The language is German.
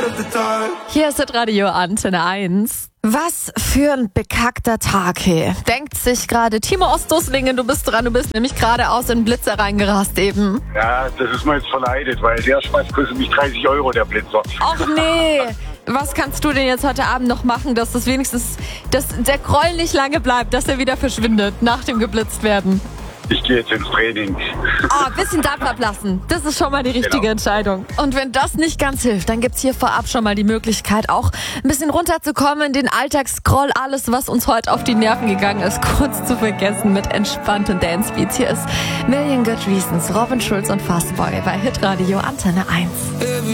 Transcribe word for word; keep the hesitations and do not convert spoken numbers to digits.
Hier ist das Radio Antenne eins. Was für ein bekackter Tag, hey. Denkt sich gerade Timo aus Dusslingen, du bist dran, du bist nämlich geradeaus in den Blitzer reingerast eben. Ja, das ist mir jetzt verleidet, weil der Spaß kostet mich dreißig Euro, der Blitzer. Och nee. Was kannst du denn jetzt heute Abend noch machen, dass das wenigstens, dass der Groll nicht lange bleibt, dass er wieder verschwindet nach dem geblitzt werden? Ich gehe jetzt ins Training. Oh, ein bisschen Dampf ablassen. Das ist schon mal die richtige Genau. Entscheidung. Und wenn das nicht ganz hilft, dann gibt's hier vorab schon mal die Möglichkeit, auch ein bisschen runterzukommen, den Alltagsgroll, alles, was uns heute auf die Nerven gegangen ist, kurz zu vergessen mit entspannten Dancebeats. Hier ist Million Good Reasons, Robin Schulz und Fastboy bei Hitradio Antenne eins.